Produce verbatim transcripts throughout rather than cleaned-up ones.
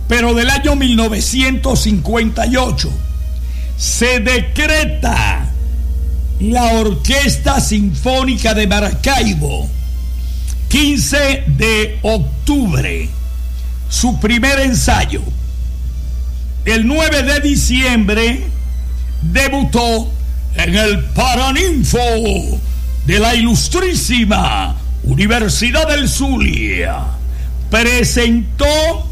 pero del año mil novecientos cincuenta y ocho se decreta la Orquesta Sinfónica de Maracaibo. quince de octubre, su primer ensayo. El nueve de diciembre debutó en el Paraninfo de la ilustrísima Universidad del Zulia. Presentó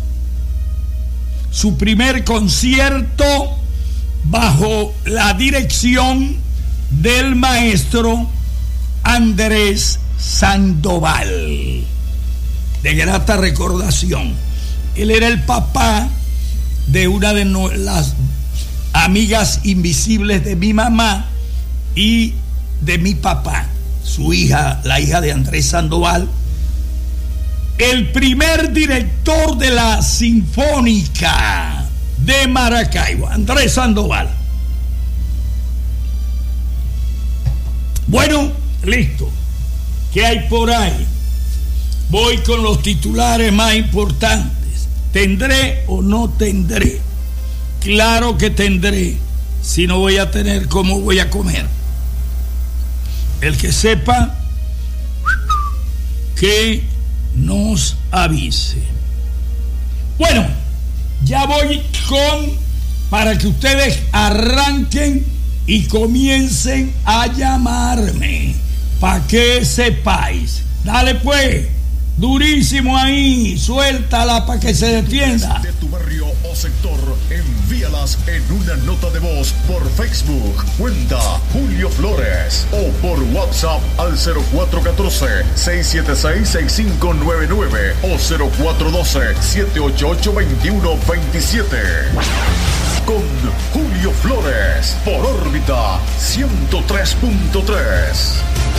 su primer concierto bajo la dirección del maestro Andrés Sandoval, de grata recordación. Él era el papá de una de las amigas invisibles de mi mamá y de mi papá, su hija, la hija de Andrés Sandoval, el primer director de la Sinfónica de Maracaibo, Andrés Sandoval. Bueno, listo. ¿Qué hay por ahí? Voy con los titulares más importantes. ¿Tendré o no tendré? Claro que tendré. Si no voy a tener, ¿cómo voy a comer? El que sepa, que nos avise. Bueno, ya voy con, para que ustedes arranquen y comiencen a llamarme, para que sepáis. Dale pues, durísimo ahí, suéltala para que se defienda. De tu barrio o sector, envíalas en una nota de voz por Facebook, cuenta Julio Flores, o por WhatsApp al cero cuatro uno cuatro, seis siete seis, seis cinco nueve nueve o cero cuatro uno dos, siete ocho ocho, dos uno dos siete. Con Julio Flores por órbita ciento tres punto tres.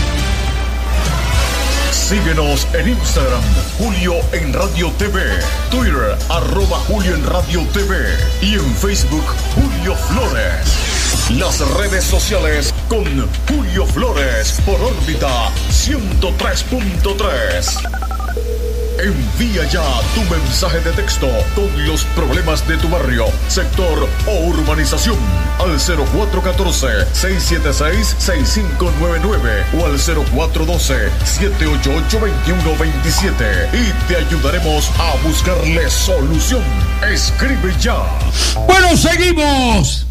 Síguenos en Instagram, Julio en Radio T V, Twitter, arroba Julio en Radio T V y en Facebook, Julio Flores. Las redes sociales con Julio Flores por órbita ciento tres punto tres. Envía ya tu mensaje de texto con los problemas de tu barrio, sector o urbanización al cero cuatro uno cuatro, seis siete seis, seis cinco nueve nueve o al cero cuatro uno dos, siete ocho ocho, dos uno dos siete y te ayudaremos a buscarle solución. Escribe ya. Bueno, seguimos.